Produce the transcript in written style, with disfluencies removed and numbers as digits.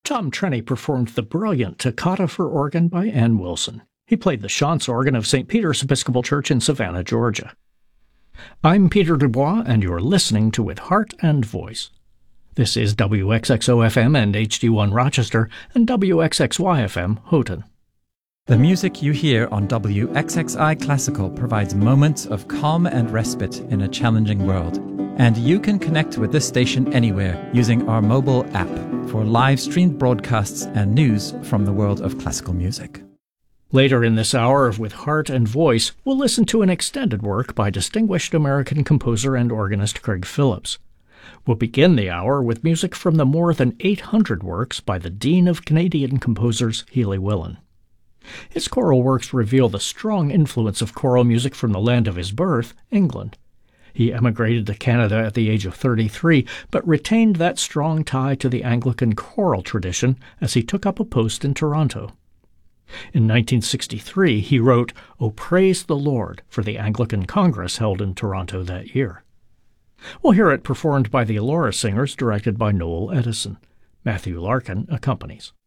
Tom Trenny performed the brilliant Toccata for organ by Ann Wilson. He played the Chantz organ of St. Peter's Episcopal Church in Savannah, Georgia. I'm Peter Dubois, and you're listening to With Heart and Voice. This is WXXO-FM and HD1 Rochester and WXXY-FM Houghton. The music you hear on WXXI Classical provides moments of calm and respite in a challenging world. And you can connect with this station anywhere using our mobile app for live-streamed broadcasts and news from the world of classical music. Later in this hour of With Heart and Voice, we'll listen to an extended work by distinguished American composer and organist Craig Phillips. We'll begin the hour with music from the more than 800 works by the Dean of Canadian Composers, Healy Willan. His choral works reveal the strong influence of choral music from the land of his birth, England. He emigrated to Canada at the age of 33, but retained that strong tie to the Anglican choral tradition as he took up a post in Toronto. In 1963, he wrote "O Praise the Lord" for the Anglican Congress held in Toronto that year. We'll hear it performed by the Elora Singers, directed by Noel Edison. Matthew Larkin accompanies.